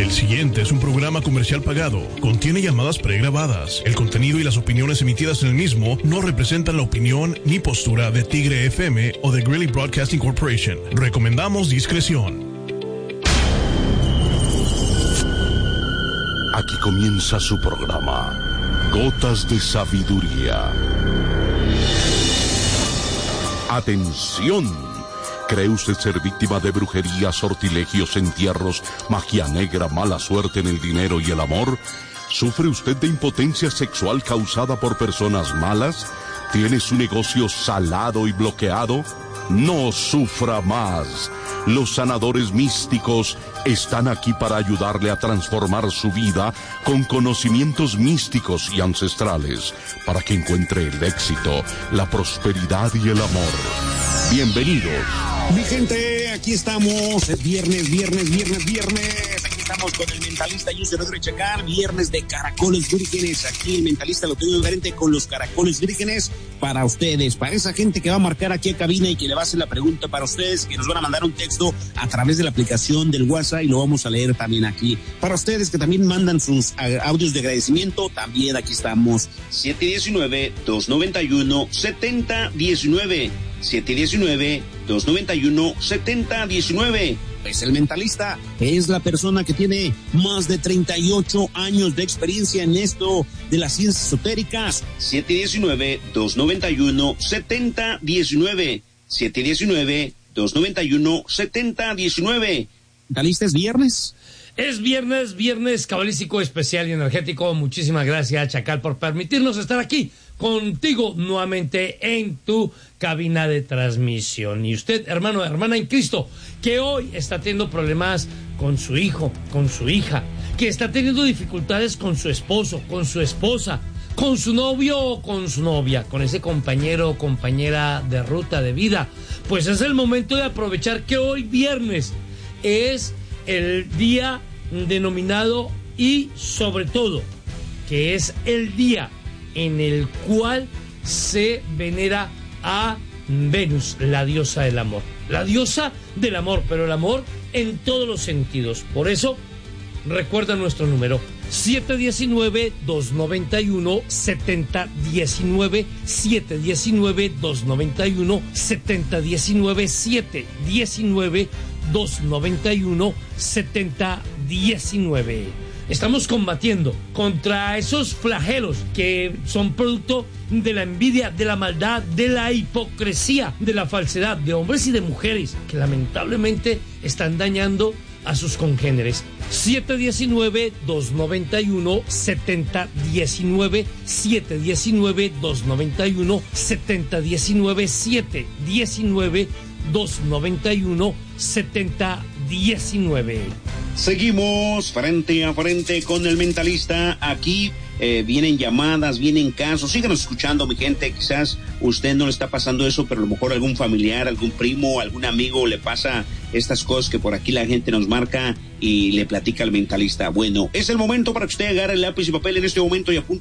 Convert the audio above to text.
El siguiente es un programa comercial pagado. Contiene llamadas pregrabadas. El contenido y las opiniones emitidas en el mismo no representan la opinión ni postura de Tigre FM o de Greeley Broadcasting Corporation. Recomendamos discreción. Aquí comienza su programa, Gotas de Sabiduría. ¡Atención! ¿Cree usted ser víctima de brujería, sortilegios, entierros, magia negra, mala suerte en el dinero y el amor? ¿Sufre usted de impotencia sexual causada por personas malas? ¿Tiene su negocio salado y bloqueado? No sufra más. Los sanadores místicos están aquí para ayudarle a transformar su vida con conocimientos místicos y ancestrales para que encuentre el éxito, la prosperidad y el amor. Bienvenidos. Mi gente, aquí estamos, es viernes. Aquí estamos con el mentalista Yusef Rodríguez Chacal, viernes de caracoles vírgenes. Aquí el mentalista lo tengo diferente con los caracoles vírgenes para ustedes, para esa gente que va a marcar aquí a cabina y que le va a hacer la pregunta para ustedes, que nos van a mandar un texto a través de la aplicación del WhatsApp y lo vamos a leer también aquí. Para ustedes que también mandan sus audios de agradecimiento, también aquí estamos. 719-291-7019. 719-291-7019. Pues el mentalista es la persona que tiene más de 38 años de experiencia en esto de las ciencias esotéricas. 719-291-7019. 719-291-7019. ¿Mentalista es viernes? Es viernes cabalístico especial y energético. Muchísimas gracias, Chacal, por permitirnos estar aquí contigo nuevamente en tu cabina de transmisión. Y usted, hermano, hermana en Cristo, que hoy está teniendo problemas con su hijo, con su hija, que está teniendo dificultades con su esposo, con su esposa, con su novio o con su novia, con ese compañero o compañera de ruta de vida, pues es el momento de aprovechar que hoy viernes es el día denominado y sobre todo que es el día en el cual se venera a Venus, la diosa del amor. La diosa del amor, pero el amor en todos los sentidos. Por eso, recuerda nuestro número: 719-291-7019, 719-291-7019, 719-291-7019. Estamos combatiendo contra esos flagelos que son producto de la envidia, de la maldad, de la hipocresía, de la falsedad, de hombres y de mujeres que lamentablemente están dañando a sus congéneres. 719-291-7019, 719-291-7019, 719-291-7019. Seguimos frente a frente con el mentalista. Aquí vienen llamadas, vienen casos. Síganos escuchando, mi gente. Quizás usted no le está pasando eso, pero a lo mejor algún familiar, algún primo, algún amigo le pasa estas cosas que por aquí la gente nos marca y le platica al mentalista. Bueno, es el momento para que usted agarre el lápiz y papel en este momento y apunte